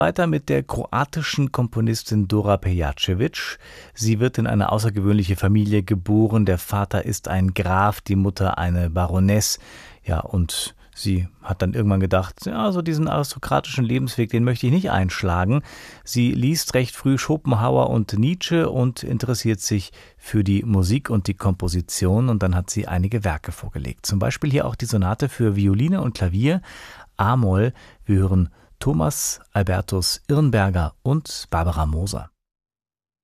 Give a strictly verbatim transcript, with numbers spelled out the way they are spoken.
Weiter mit der kroatischen Komponistin Dora Pejacevic. Sie wird in eine außergewöhnliche Familie geboren. Der Vater ist ein Graf, die Mutter eine Baroness. Ja, und sie hat dann irgendwann gedacht, ja, so diesen aristokratischen Lebensweg, den möchte ich nicht einschlagen. Sie liest recht früh Schopenhauer und Nietzsche und interessiert sich für die Musik und die Komposition. Und dann hat sie einige Werke vorgelegt. Zum Beispiel hier auch die Sonate für Violine und Klavier, a-Moll. Wir hören Thomas Albertus Irnberger und Barbara Moser.